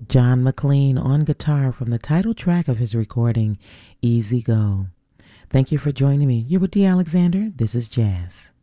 John McLean on guitar from the title track of his recording, Easy Go. Thank you for joining me. You're with D. Alexander. This is Jazz.